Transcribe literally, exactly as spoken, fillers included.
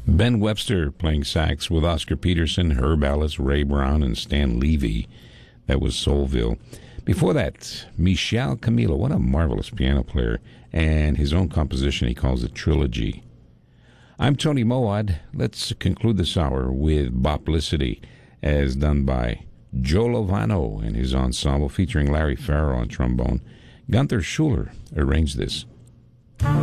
Ben Webster playing sax with Oscar Peterson, Herb Ellis, Ray Brown, and Stan Levy. That was Soulville. Before that, Michel Camilo. What a marvelous piano player. And his own composition, he calls it Trilogy. I'm Tony Moad. Let's conclude this hour with Boplicity, as done by Joe Lovano and his ensemble, featuring Larry Farrell on trombone. Gunther Schuller arranged this.